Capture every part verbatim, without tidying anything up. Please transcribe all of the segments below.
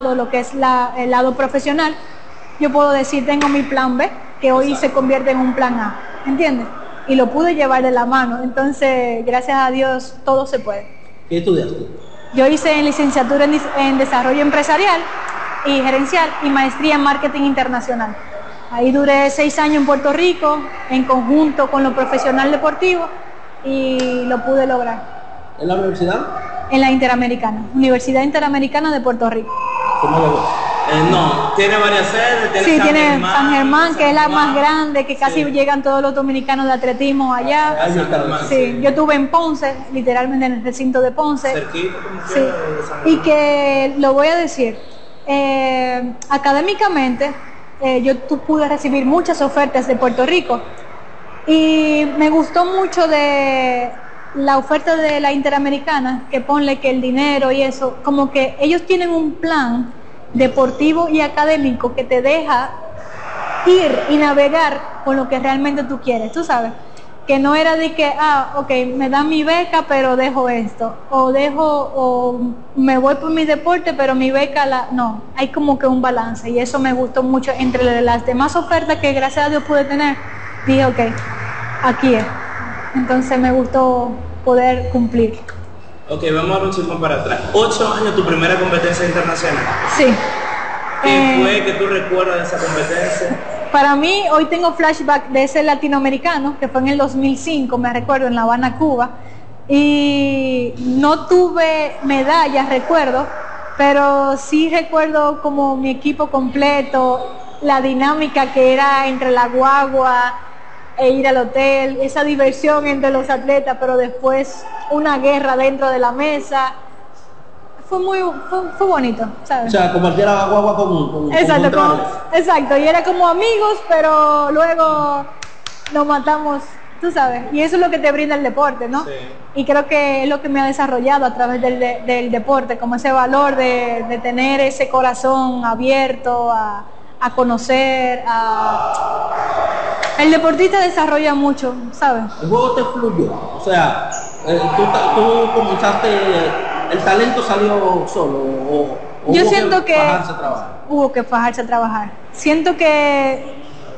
todo lo que es la, el lado profesional, yo puedo decir, tengo mi plan B, que hoy se convierte en un plan A, ¿entiendes? Y lo pude llevar de la mano, entonces, gracias a Dios, todo se puede. ¿Qué estudiaste? Yo hice licenciatura en, en Desarrollo Empresarial y Gerencial y maestría en Marketing Internacional. Ahí duré seis años en Puerto Rico, en conjunto con lo profesional deportivo, y lo pude lograr. ¿En la universidad? En la Interamericana, Universidad Interamericana de Puerto Rico. ¿Cómo lo ves? Eh, no, tiene varias sedes. Tiene sí, San tiene Germán, San Germán, que es la San más Juan. grande, que casi Sí. llegan todos los dominicanos de atletismo allá. Ahí San está. Germán, Sí, sí. yo estuve en Ponce, literalmente en el recinto de Ponce. Cerquita, como Sí, quiera, de San y Germán. que lo voy a decir, eh, académicamente eh, yo tu, pude recibir muchas ofertas de Puerto Rico y me gustó mucho de la oferta de la Interamericana, que ponle que el dinero y eso, como que ellos tienen un plan deportivo y académico que te deja ir y navegar con lo que realmente tú quieres, tú sabes, que no era de que, ah, ok, me dan mi beca pero dejo esto, o dejo, o me voy por mi deporte pero mi beca la, no, hay como que un balance y eso me gustó mucho. Entre las demás ofertas que gracias a Dios pude tener, dije, ok, aquí es, entonces me gustó poder cumplir. Ok, vamos a dar un chisme para atrás. Ocho años, tu primera competencia internacional. Sí. ¿Qué Eh, fue que tú recuerdas de esa competencia? Para mí, hoy tengo flashback de ese latinoamericano, que fue en el dos mil cinco, me recuerdo, en La Habana, Cuba, y no tuve medallas, recuerdo, pero sí recuerdo como mi equipo completo, la dinámica que era entre la guagua e ir al hotel, esa diversión entre los atletas, pero después una guerra dentro de la mesa. Fue muy, fue, fue bonito, ¿sabes? O sea, compartir la guagua con, con, Exacto, con como, exacto, y era como amigos, pero luego nos matamos, tú sabes, y eso es lo que te brinda el deporte, ¿no? Sí. Y creo que es lo que me ha desarrollado a través del, de, del deporte, como ese valor de, de tener ese corazón abierto a, a conocer, a... El deportista desarrolla mucho, ¿sabes? El juego te fluyó, o sea, eh, tú, tú comenzaste, el talento salió solo, o, o Yo hubo siento que, que fajarse a trabajar. hubo que fajarse a trabajar. Siento que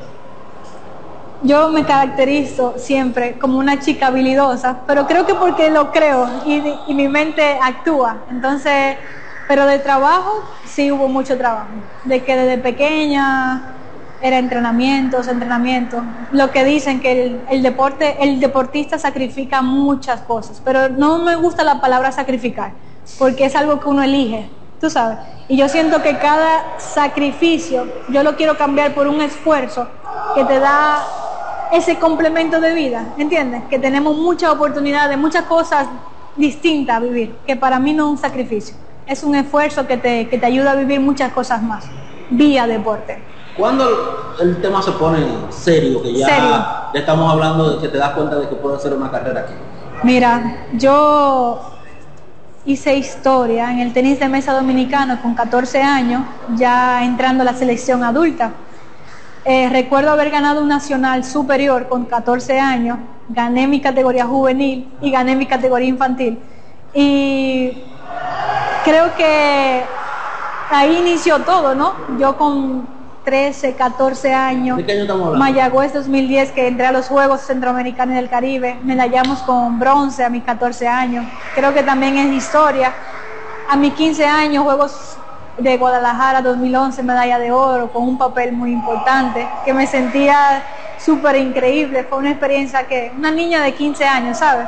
yo me caracterizo siempre como una chica habilidosa, pero creo que porque lo creo y, y mi mente actúa. Entonces, pero de trabajo sí hubo mucho trabajo. De que desde pequeña era entrenamientos, entrenamientos. Lo que dicen que el, el deporte, el deportista sacrifica muchas cosas, pero no me gusta la palabra sacrificar, porque es algo que uno elige, tú sabes. Y yo siento que cada sacrificio, yo lo quiero cambiar por un esfuerzo que te da ese complemento de vida, ¿entiendes? Que tenemos muchas oportunidades, muchas cosas distintas a vivir, que para mí no es un sacrificio, es un esfuerzo que te, que te ayuda a vivir muchas cosas más, vía deporte. ¿Cuándo el tema se pone serio? Que ya Serio. le estamos hablando de que te das cuenta de que puedo hacer una carrera aquí. Mira, yo hice historia en el tenis de mesa dominicano con catorce años, ya entrando a la selección adulta. Eh, recuerdo haber ganado un nacional superior con catorce años, gané mi categoría juvenil y gané mi categoría infantil. Y creo que ahí inició todo, ¿no? Yo con trece, catorce años, ¿De qué año estamos hablando? Mayagüez dos mil diez, que entré a los Juegos Centroamericanos y del Caribe, medallamos con bronce a mis catorce años, creo que también es historia. A mis quince años, Juegos de Guadalajara dos mil once, medalla de oro, con un papel muy importante, que me sentía súper increíble, fue una experiencia que, una niña de quince años, ¿sabes?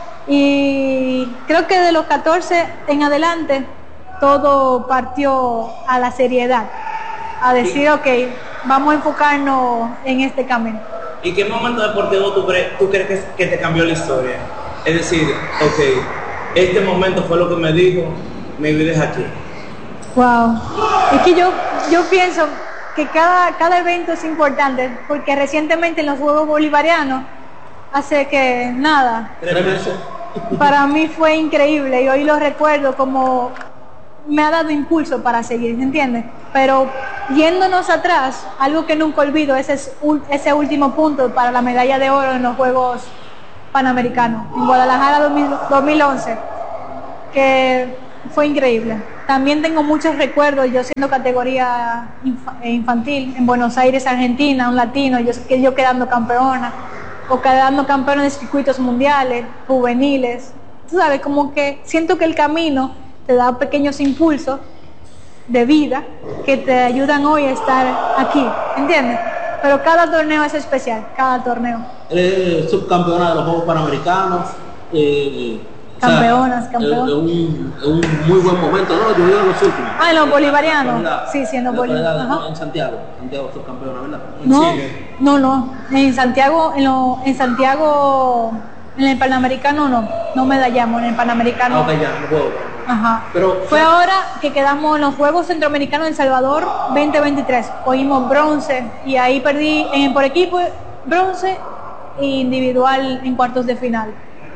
Y creo que de los catorce en adelante, todo partió a la seriedad, a decir, ok, vamos a enfocarnos en este camino. ¿Y qué momento deportivo tú crees, tú crees que, que te cambió la historia? Es decir, ok, este momento fue lo que me dijo, mi vida es aquí. Wow, es que yo, yo pienso que cada, cada evento es importante, porque recientemente en los Juegos Bolivarianos, hace que nada, Tres meses. para mí fue increíble y hoy lo recuerdo como me ha dado impulso para seguir, ¿entiendes? Pero yéndonos atrás, algo que nunca olvido, ese es ese último punto para la medalla de oro en los Juegos Panamericanos en Guadalajara dos mil once, que fue increíble. También tengo muchos recuerdos, yo siendo categoría inf infantil en Buenos Aires, Argentina, un latino, yo, yo quedando campeona, o quedando campeona de circuitos mundiales, juveniles. Tú sabes, como que siento que el camino te da pequeños impulsos de vida que te ayudan hoy a estar aquí, ¿entiendes? Pero cada torneo es especial, cada torneo. Eres subcampeona de los Juegos Panamericanos. Eh, Campeonas, o sea, campeonas. Es un, un muy buen momento, ¿no? Yo vivo en los últimos. Ah, en los bolivarianos. ¿Verdad? Sí, sí, en los bolivarianos. En Santiago, Santiago subcampeona, ¿verdad? No, Chile. no, no. En Santiago, en, lo, en Santiago, en el Panamericano no, no medallamos, en el Panamericano. Ah, ok, ya, no puedo. Ajá. Pero fue ahora que quedamos en los Juegos Centroamericanos en El Salvador veinte veintitrés. Cogimos bronce y ahí perdí en, por equipo bronce e individual en cuartos de final.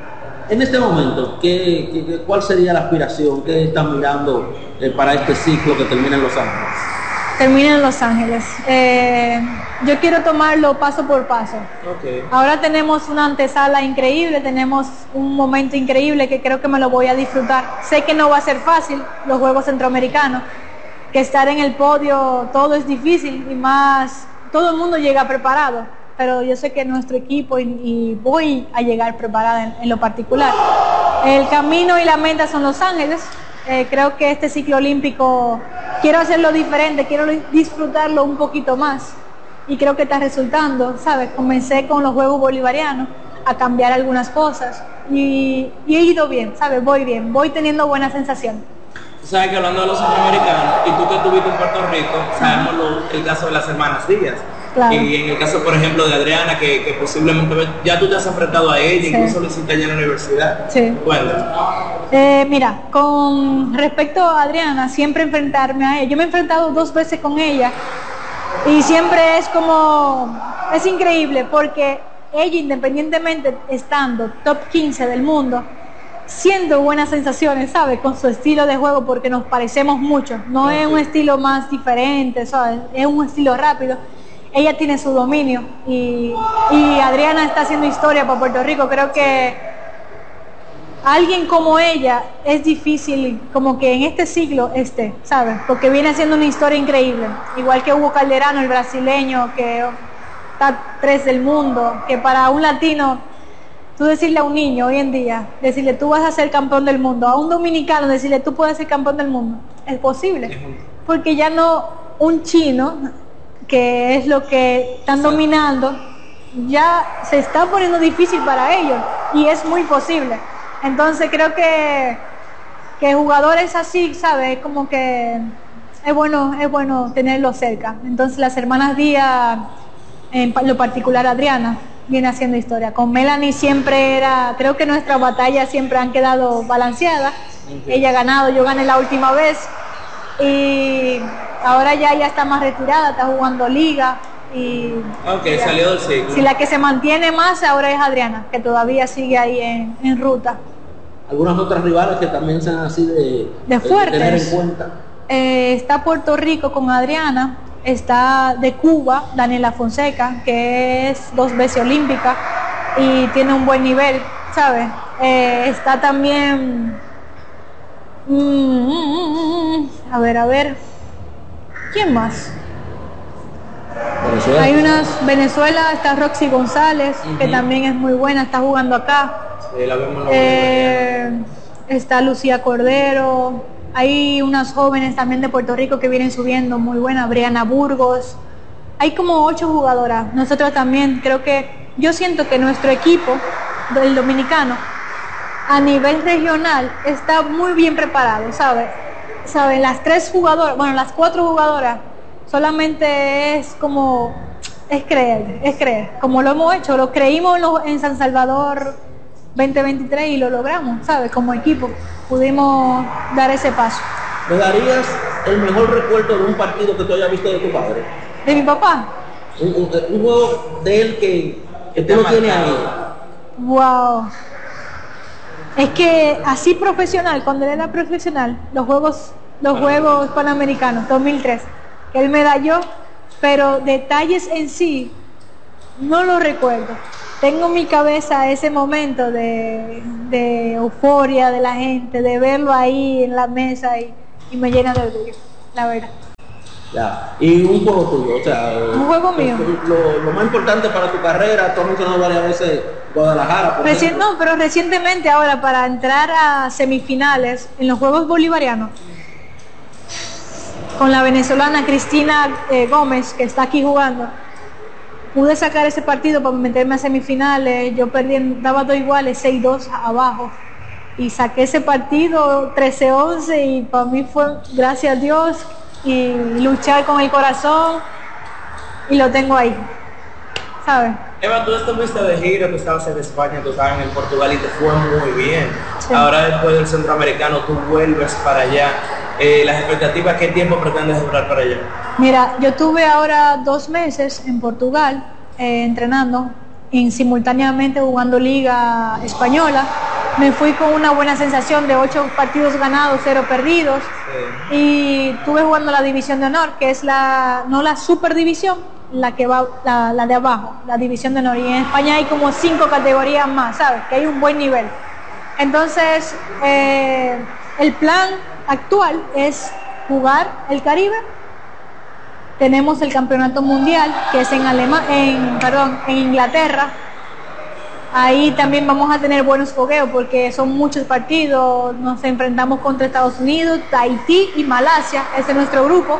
En este momento, ¿qué, qué, ¿cuál sería la aspiración? ¿Qué están mirando eh, para este ciclo que termina en Los Ángeles? Termina en Los Ángeles. Eh, yo quiero tomarlo paso por paso. Okay. Ahora tenemos una antesala increíble, tenemos un momento increíble que creo que me lo voy a disfrutar. Sé que no va a ser fácil los Juegos Centroamericanos, que estar en el podio todo es difícil y más, todo el mundo llega preparado, pero yo sé que nuestro equipo y, y voy a llegar preparada en, en lo particular. El camino y la meta son Los Ángeles. Eh, creo que este ciclo olímpico quiero hacerlo diferente, quiero disfrutarlo un poquito más y creo que está resultando, ¿sabes? Comencé con los Juegos Bolivarianos a cambiar algunas cosas y, y he ido bien, ¿sabes? Voy bien, voy teniendo buena sensación. Tú sabes que hablando de los centroamericanos, y tú que estuviste en Puerto Rico, sabemos lo, el caso de las hermanas Díaz. Claro. Y en el caso, por ejemplo, de Adriana, que, que posiblemente ya tú te has enfrentado a ella, Sí. incluso lo hiciste allá en la universidad. Sí. Cuéntame. Eh, mira, con respecto a Adriana, siempre enfrentarme a ella. Yo me he enfrentado dos veces con ella y siempre es como, es increíble porque ella, independientemente estando top quince del mundo, siendo buenas sensaciones, ¿sabes? Con su estilo de juego, porque nos parecemos mucho. No Okay. es un estilo más diferente, ¿sabes? Es un estilo rápido. Ella tiene su dominio y, y Adriana está haciendo historia para Puerto Rico. Creo que alguien como ella es difícil como que en este siglo esté, ¿sabes? Porque viene haciendo una historia increíble. Igual que Hugo Calderano, el brasileño, que está tres del mundo, que para un latino, tú decirle a un niño hoy en día, decirle tú vas a ser campeón del mundo, a un dominicano decirle tú puedes ser campeón del mundo, es posible. Porque ya no un chino, que es lo que están dominando, ya se está poniendo difícil para ellos y es muy posible. Entonces creo que, que jugadores así, ¿sabes? Como que es bueno, es bueno tenerlos cerca. Entonces las hermanas Díaz, en lo particular Adriana, viene haciendo historia. Con Melanie siempre era, creo que nuestras batallas siempre han quedado balanceadas. Okay. Ella ha ganado, yo gané la última vez y ahora ya ella está más retirada, está jugando liga y ok, ya, salió del ciclo. Si la que se mantiene más ahora es Adriana, que todavía sigue ahí en, en ruta. Algunas otras rivales que también sean así de, de fuertes. De tener en cuenta. Eh, está Puerto Rico con Adriana, está de Cuba Daniela Fonseca, que es dos veces olímpica y tiene un buen nivel, ¿sabes? Eh, está también mm, mm, mm, a ver, a ver ¿quién más? Venezuela. Hay unas, Venezuela, está Roxy González, uh-huh. que también es muy buena, está jugando acá. Sí, la vemos eh, está Lucía Cordero, hay unas jóvenes también de Puerto Rico que vienen subiendo muy buenas, Briana Burgos. Hay como ocho jugadoras. Nosotros también, creo que, yo siento que nuestro equipo del dominicano a nivel regional está muy bien preparado, ¿sabes? ¿Saben? Las tres jugadoras, bueno, las cuatro jugadoras, solamente es como, es creer, es creer, como lo hemos hecho, lo creímos en San Salvador veinte veintitrés y lo logramos, ¿sabes? Como equipo pudimos dar ese paso. ¿Me darías el mejor recuerdo de un partido que tú hayas visto de tu padre? ¿De mi papá? Un, un, un juego de él que, que tú lo tienes ahí. Wow. Es que así profesional, cuando él era profesional, los juegos, los Juegos Panamericanos, dos mil tres, que él medalló, pero detalles en sí no lo recuerdo. Tengo en mi cabeza ese momento de, de euforia de la gente, de verlo ahí en la mesa y y me llena de orgullo, la verdad. Ya. Y un juego tuyo, o sea, Un juego mío. Lo, lo más importante para tu carrera, tú has mencionado varias veces Guadalajara, por Recien, ejemplo. no, pero recientemente ahora para entrar a semifinales en los Juegos Bolivarianos con la venezolana Cristina eh, Gómez, que está aquí jugando, pude sacar ese partido para meterme a semifinales. Yo perdí, daba dos iguales, seis dos abajo, y saqué ese partido trece once, y para mí fue, gracias a Dios, y luchar con el corazón, y lo tengo ahí, ¿sabes? Eva, tú estuviste de gira, tú estabas en España, tú estabas en Portugal y te fue muy bien. Sí. Ahora después del centroamericano tú vuelves para allá. Eh, las expectativas, ¿qué tiempo pretendes durar para allá? Mira, yo tuve ahora dos meses en Portugal eh, entrenando y simultáneamente jugando Liga Española. Me fui con una buena sensación de ocho partidos ganados, cero perdidos. Sí. Y estuve jugando la División de Honor, que es la, no la Superdivisión, la que va, la, la de abajo, la División de Honor. Y en España hay como cinco categorías más, ¿sabes? Que hay un buen nivel. Entonces, eh, el plan actual es jugar el Caribe. Tenemos el campeonato mundial, que es en Alema, en, perdón, en Inglaterra. Ahí también vamos a tener buenos fogueos porque son muchos partidos. Nos enfrentamos contra Estados Unidos, Tahití y Malasia. Ese es nuestro grupo.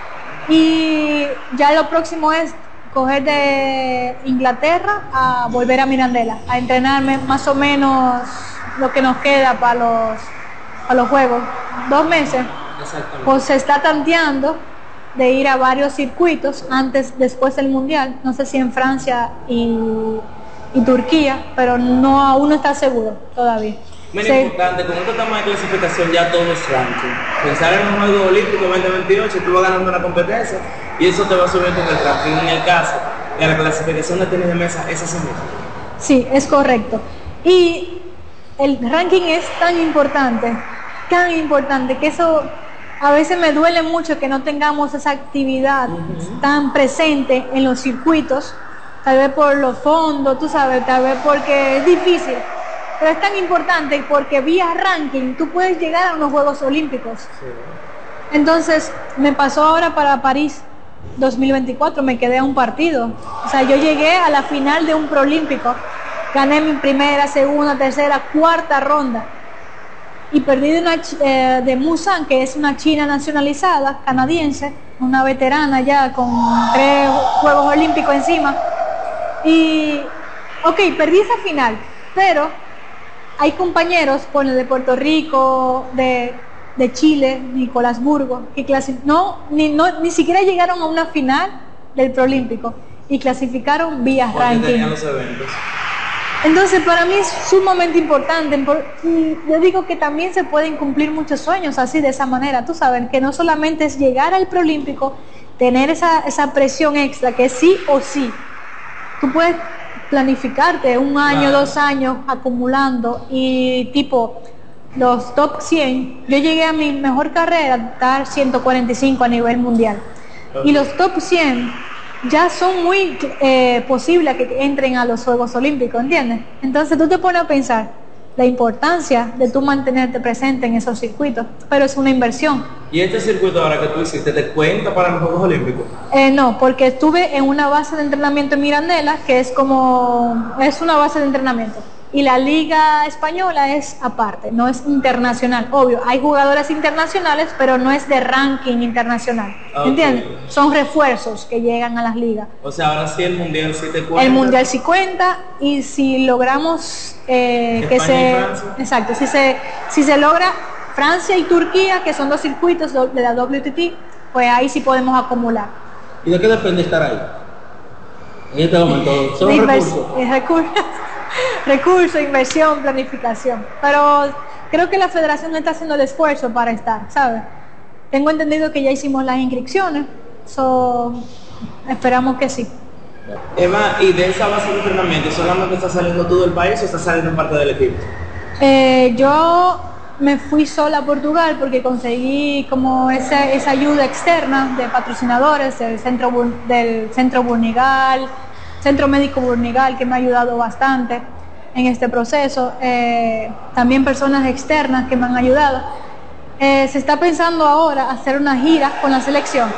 Y ya lo próximo es coger de Inglaterra a volver a Mirandela, a entrenarme más o menos lo que nos queda para los, para los juegos. Dos meses. Exactamente. Pues se está tanteando de ir a varios circuitos antes, después del mundial. No sé si en Francia y, y Turquía, pero no, aún no está seguro todavía. Muy Se, importante, con este tema de clasificación ya todo es ranking. Pensar en un juego olímpico veinte veintiocho, tú vas ganando una competencia y eso te va subiendo en el ranking. En el caso de la clasificación de tenis de mesa, es así mismo. Sí, es correcto. Y el ranking es tan importante, tan importante, que eso a veces me duele mucho que no tengamos esa actividad uh-huh. tan presente en los circuitos, tal vez por los fondos, tú sabes, tal vez porque es difícil. Pero es tan importante porque vía ranking tú puedes llegar a unos Juegos Olímpicos. Sí. Entonces, me pasó ahora para París dos mil veinticuatro, me quedé a un partido. O sea, yo llegué a la final de un proolímpico, gané mi primera, segunda, tercera, cuarta ronda. Y perdí de, una, eh, de Musan, que es una china nacionalizada, canadiense, una veterana ya con tres Juegos Olímpicos encima. Y, ok, perdí esa final, pero hay compañeros, pone de Puerto Rico, de, de Chile, Nicolás Burgo, que clasi- no, ni, no, ni siquiera llegaron a una final del Proolímpico y clasificaron vía porque ranking. tenían los eventos. Entonces, para mí es sumamente importante. Y yo digo que también se pueden cumplir muchos sueños así, de esa manera. Tú sabes, que no solamente es llegar al Proolímpico, tener esa, esa presión extra, que sí o sí. Tú puedes planificarte un año, claro. dos años acumulando y tipo los top cien. Yo llegué a mi mejor carrera a estar ciento cuarenta y cinco a nivel mundial. Okay. Y los top cien ya son muy eh, posibles que entren a los Juegos Olímpicos, ¿entiendes? Entonces tú te pones a pensar la importancia de tú mantenerte presente en esos circuitos, pero es una inversión. ¿Y este circuito ahora que tú hiciste, te cuenta para los Juegos Olímpicos? Eh, no, porque estuve en una base de entrenamiento en Mirandela, que es como, es una base de entrenamiento. Y la Liga Española es aparte, no es internacional. Obvio, hay jugadoras internacionales, pero no es de ranking internacional. Okay. ¿Entiendes? Son refuerzos que llegan a las ligas. O sea, ahora sí el Mundial sí te cuenta. El Mundial sí cuenta, y si logramos eh, que se... Exacto, si se, si se logra Francia y Turquía, que son dos circuitos de la W T T, pues ahí sí podemos acumular. ¿Y de qué depende estar ahí? En este momento, ¿son recursos? recursos. Recursos, inversión, planificación. Pero creo que la federación no está haciendo el esfuerzo para estar, ¿sabes? Tengo entendido que ya hicimos las inscripciones, so, esperamos que sí. Emma, ¿y de esa base de entrenamiento solamente está saliendo tú del país o está saliendo parte del equipo? Eh, yo me fui sola a Portugal porque conseguí como esa, esa ayuda externa de patrocinadores del centro, del centro Burnigal, Centro Médico Burnigal, que me ha ayudado bastante en este proceso. Eh, también personas externas que me han ayudado. Eh, se está pensando ahora hacer una gira con la selección